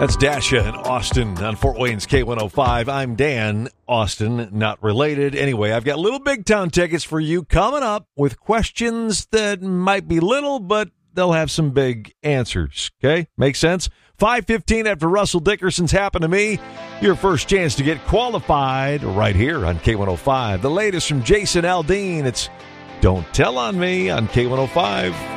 That's Dasha and Austin on Fort Wayne's K105. I'm Dan, Austin, not related. Anyway, I've got little big town tickets for you coming up with questions that might be little, but they'll have some big answers. Okay? Make sense? 5:15 after Russell Dickerson's Happened to Me. Your first chance to get qualified right here on K105. The latest from Jason Aldean. It's Don't Tell on Me on K105.